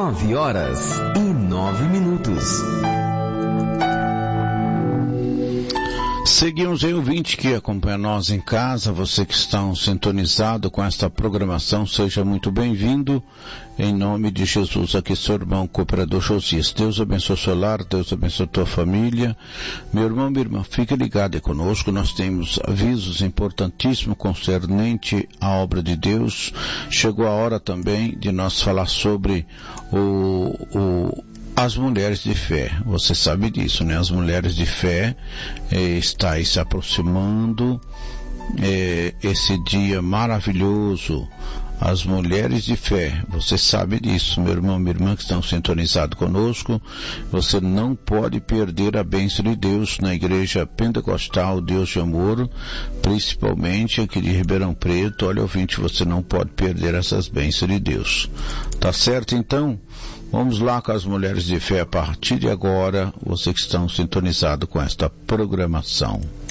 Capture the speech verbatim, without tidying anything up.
nove horas e nove minutos. Seguimos aí, ouvinte que acompanha nós em casa, você que está sintonizado com esta programação, seja muito bem-vindo. Em nome de Jesus, aqui seu irmão cooperador Josias. Deus abençoe o seu lar, Deus abençoe a tua família. Meu irmão, minha irmã, fique ligado aí conosco. Nós temos avisos importantíssimos concernente à obra de Deus. Chegou a hora também de nós falar sobre o, o as mulheres de fé. Você sabe disso, né? As mulheres de fé eh, está aí se aproximando, eh, esse dia maravilhoso. As mulheres de fé, você sabe disso, meu irmão, minha irmã que estão sintonizados conosco. Você não pode perder a bênção de Deus na Igreja Pentecostal Deus de Amor, principalmente aqui de Ribeirão Preto. Olha, ouvinte, você não pode perder essas bênçãos de Deus. Tá certo, então? Vamos lá com as mulheres de fé a partir de agora, você que estão sintonizados com esta programação.